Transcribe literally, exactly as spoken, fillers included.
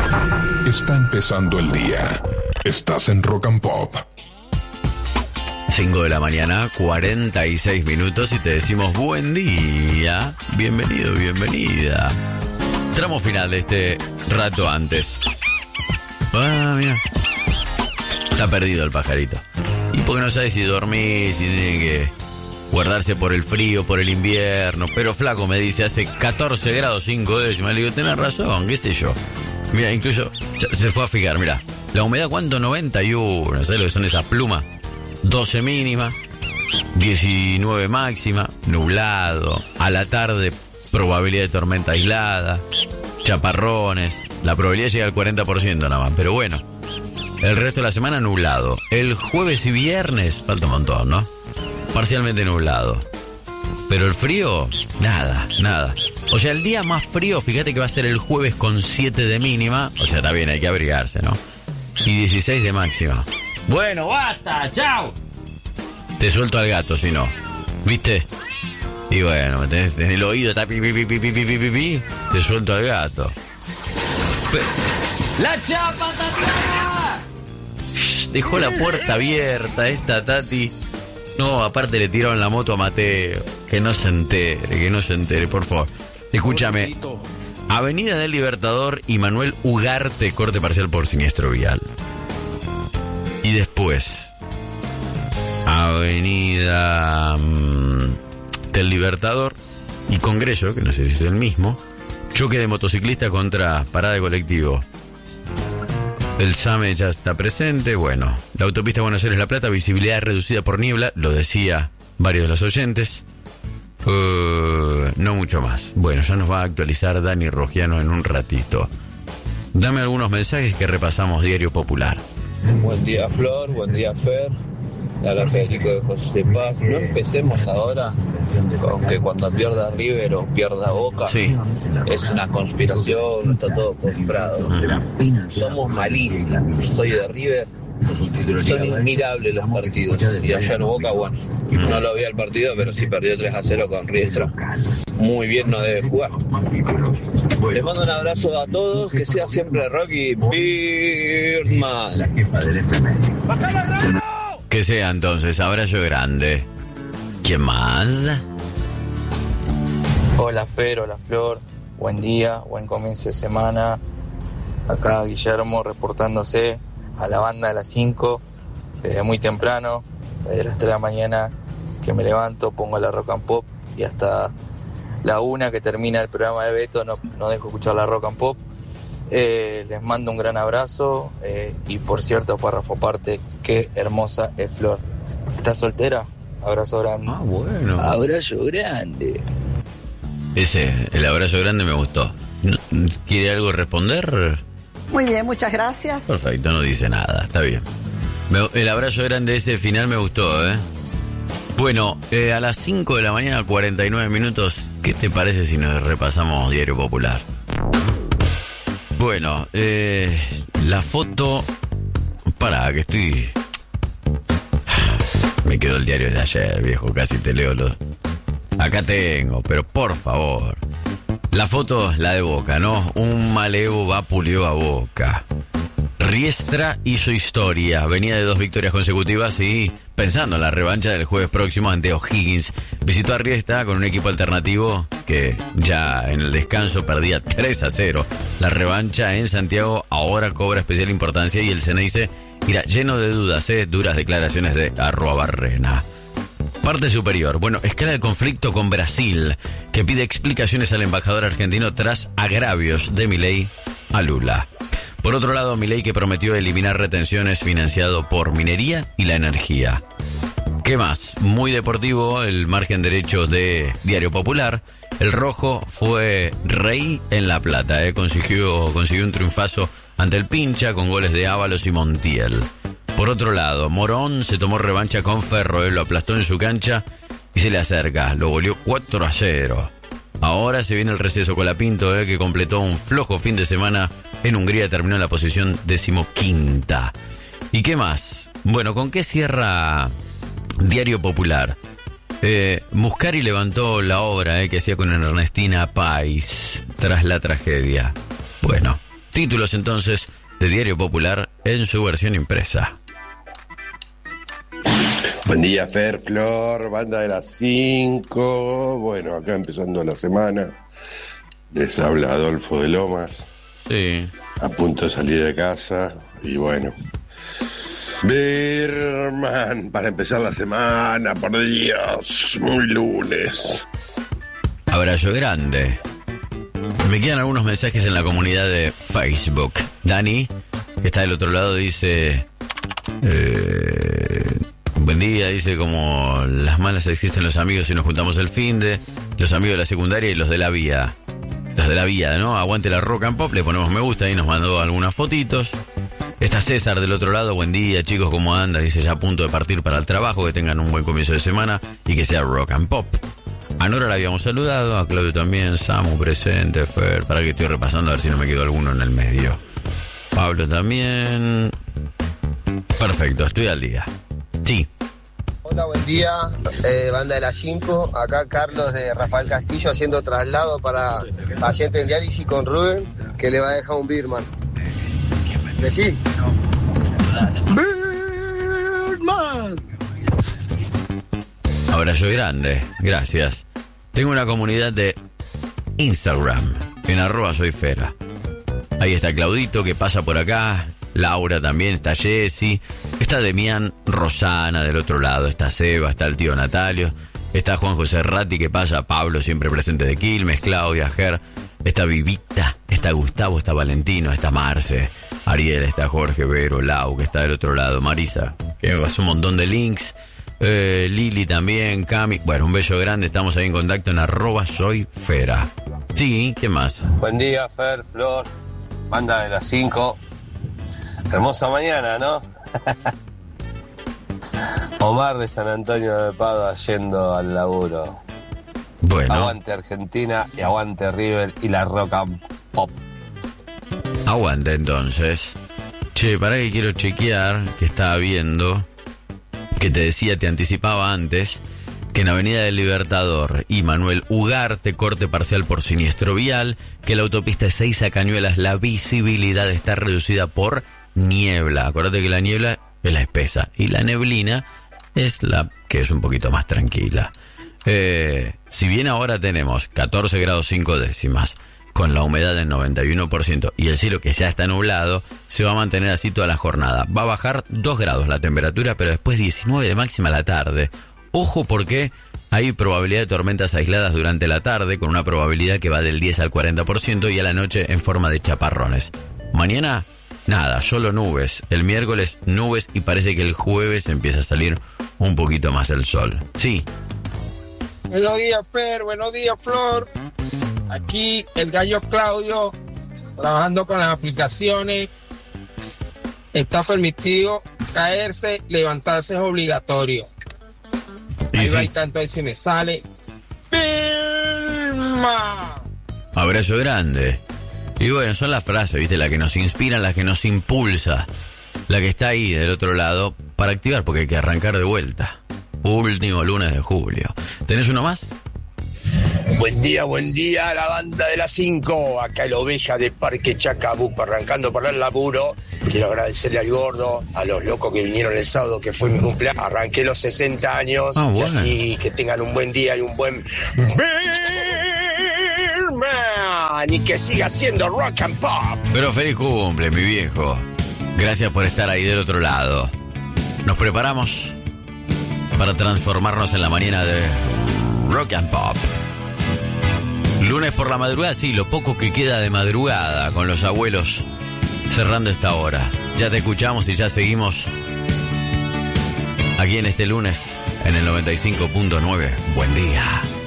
Está empezando el día. Estás en Rock and Pop. cinco de la mañana, cuarenta y seis minutos y te decimos buen día. Bienvenido, bienvenida. Tramo final de este rato antes. Ah, mira. Está perdido el pajarito. Y porque no sabe si dormir, si tiene que guardarse por el frío, por el invierno. Pero flaco, me dice, hace catorce grados cinco décimas. Le digo, tenés razón, qué sé yo. Mira, incluso se fue a fijar, mira. La humedad, ¿cuánto? noventa y uno. ¿Sabes lo que son esas plumas? doce mínima, diecinueve máxima, nublado. A la tarde, probabilidad de tormenta aislada, chaparrones. La probabilidad llega al cuarenta por ciento nada más. Pero bueno, el resto de la semana nublado. El jueves y viernes, falta un montón, ¿no? Parcialmente nublado. Pero el frío, nada, nada. O sea, el día más frío, fíjate que va a ser el jueves con siete de mínima. O sea, está bien, hay que abrigarse, ¿no? Y dieciséis de máxima. Bueno, basta, chao. Te suelto al gato, si no. ¿Viste? Y bueno, tenés en el oído, está pi, pi, pi, pi, pi, pi, pi, pi, te suelto al gato. Pero... ¡La chapa, Tatiana! Dejó la puerta abierta esta Tati. No, aparte le tiraron la moto a Mateo. Que no se entere, que no se entere, por favor. Escúchame. Avenida del Libertador y Manuel Ugarte, corte parcial por siniestro vial. Y después, Avenida mmm, del Libertador y Congreso, que no sé si es el mismo. Choque de motociclista contra parada de colectivo. El SAME ya está presente. Bueno, la autopista Buenos Aires-La Plata, visibilidad reducida por niebla, lo decía varios de los oyentes. Uh, no mucho más. Bueno, ya nos va a actualizar Dani Rogiano en un ratito. Dame algunos mensajes que repasamos Diario Popular. Buen día, Flor, buen día, Fer. Habla Federico de José Paz. No empecemos ahora con que cuando pierda River o pierda Boca, sí, es una conspiración, está todo comprado. Somos malísimos. Soy de River. Son inmirables los partidos. Y ayer Boca, bueno, no lo vi al partido, pero sí perdió tres a cero con Riestra. Muy bien, no debe jugar. Les mando un abrazo a todos, que sea siempre Rocky Birdman. Que sea entonces, abrazo grande. ¿Quién más? Hola Fer, hola Flor, buen día, buen comienzo de semana. Acá Guillermo reportándose a la banda de las cinco, desde muy temprano, desde las tres de la mañana que me levanto, pongo la Rock and Pop y hasta la una que termina el programa de Beto no, no dejo escuchar la Rock and Pop. Eh, les mando un gran abrazo eh, y por cierto, párrafo aparte, qué hermosa es Flor. ¿Estás soltera? Abrazo grande. Ah, bueno. Abrazo grande. Ese, el abrazo grande me gustó. ¿Quiere algo responder? Muy bien, muchas gracias. Perfecto, no dice nada, está bien. Me, el abrazo grande ese final me gustó, ¿eh? Bueno, eh, a las cinco de la mañana, cuarenta y nueve minutos, ¿qué te parece si nos repasamos Diario Popular? Bueno, eh, la foto... Pará, que estoy... Me quedó el diario de ayer, viejo, casi te leo los... Acá tengo, pero por favor... La foto, la de Boca, ¿no? Un malevo vapuleó a Boca. Riestra hizo historia. Venía de dos victorias consecutivas y, pensando en la revancha del jueves próximo ante O'Higgins, visitó a Riestra con un equipo alternativo que ya en el descanso perdía tres a cero. La revancha en Santiago ahora cobra especial importancia y el Ceneice irá lleno de dudas, ¿eh? Duras declaraciones de Arruabarrena. Parte superior. Bueno, escala el conflicto con Brasil, que pide explicaciones al embajador argentino tras agravios de Milei a Lula. Por otro lado, Milei, que prometió eliminar retenciones financiado por minería y la energía. ¿Qué más? Muy deportivo, el margen derecho de Diario Popular. El rojo fue rey en La Plata, ¿eh? consiguió, consiguió un triunfazo ante el Pincha con goles de Ábalos y Montiel. Por otro lado, Morón se tomó revancha con Ferro, él lo aplastó en su cancha y se le acerca, lo goleó cuatro a cero. Ahora se viene el receso con la Pinto, eh, que completó un flojo fin de semana en Hungría, terminó en la posición decimoquinta. ¿Y qué más? Bueno, ¿con qué cierra Diario Popular? Eh, Muscari levantó la obra eh, que hacía con Ernestina Pais tras la tragedia. Bueno, Títulos entonces de Diario Popular en su versión impresa. Buen día, Fer, Flor, banda de las cinco. Bueno, acá empezando la semana. Les habla Adolfo de Lomas. Sí. A punto de salir de casa. Y bueno. Birman, para empezar la semana, por Dios. Muy lunes. Abrazo grande. Me quedan algunos mensajes en la comunidad de Facebook. Dani, que está del otro lado, dice... Eh, buen día, dice como las malas existen los amigos y nos juntamos el finde, los amigos de la secundaria y los de la vía. Los de la vía, ¿no? Aguante la rock and pop, le ponemos me gusta y nos mandó algunas fotitos. Está César del otro lado, buen día chicos, ¿cómo anda? Dice ya a punto de partir para el trabajo, que tengan un buen comienzo de semana y que sea rock and pop. A Nora la habíamos saludado, a Claudio también, Samu presente, Fer, para que estoy repasando a ver si no me quedó alguno en el medio. Pablo también. Perfecto, estoy al día. Sí. Hola, buen día, eh, banda de las cinco. Acá Carlos de Rafael Castillo haciendo traslado para paciente en diálisis con Rubén, que le va a dejar un Birman. ¿Decí? Birman. Abrazo grande, gracias. Tengo una comunidad de Instagram, en arroba soy Fera. Ahí está Claudito que pasa por acá, Laura también, está Jessy, está Demián, Rosana del otro lado, está Seba, está el tío Natalio, está Juan José Ratti que pasa, Pablo siempre presente de Quilmes, Claudia, Ger, está Vivita, está Gustavo, está Valentino, está Marce, Ariel, está Jorge, Vero, Lau que está del otro lado, Marisa, que me pasó un montón de links. Eh, Lili también, Cami. Bueno, un beso grande. Estamos ahí en contacto en arroba soy Fera. Sí, ¿qué más? Buen día, Fer, Flor, banda de las cinco. Hermosa mañana, ¿no? Omar de San Antonio de Padua yendo al laburo. Bueno. Aguante Argentina y aguante River y la rock and pop. Aguante entonces. Che, pará que quiero chequear que estaba viendo... que te decía, te anticipaba antes, que en Avenida del Libertador y Manuel Ugarte, corte parcial por siniestro vial, que la autopista Ezeiza Cañuelas, la visibilidad está reducida por niebla. Acuérdate que la niebla es la espesa y la neblina es la que es un poquito más tranquila. Eh, si bien ahora tenemos catorce grados cinco décimas, con la humedad del noventa y uno por ciento y el cielo que ya está nublado, se va a mantener así toda la jornada. Va a bajar dos grados la temperatura, pero después diecinueve de máxima a la tarde. Ojo porque hay probabilidad de tormentas aisladas durante la tarde, con una probabilidad que va del diez al cuarenta por ciento y a la noche en forma de chaparrones. Mañana, nada, solo nubes. El miércoles, nubes y parece que el jueves empieza a salir un poquito más el sol. Sí. Buenos días, Fer. Buenos días, Flor. Aquí el gallo Claudio, trabajando con las aplicaciones. Está permitido caerse, levantarse es obligatorio. Y ahí sí. va y tanto ahí si me sale. ¡Pirma! Abrazo grande. Y bueno, son las frases, ¿viste? La que nos inspira, la que nos impulsa. La que está ahí del otro lado para activar, porque hay que arrancar de vuelta. Último lunes de julio. ¿Tenés uno más? Buen día, buen día, la banda de las cinco. Acá el Oveja de Parque Chacabuco, arrancando para el laburo. Quiero agradecerle al gordo, a los locos que vinieron el sábado, que fue mi cumpleaños. Arranqué los sesenta años. Ah, bueno. Y así que tengan un buen día y un buen... Birman, y que siga siendo rock and pop. Pero feliz cumple, mi viejo. Gracias por estar ahí del otro lado. Nos preparamos para transformarnos en la mañana de rock and pop. Lunes por la madrugada, sí, lo poco que queda de madrugada con los abuelos cerrando esta hora. Ya te escuchamos y ya seguimos aquí en este lunes en el noventa y cinco punto nueve. Buen día.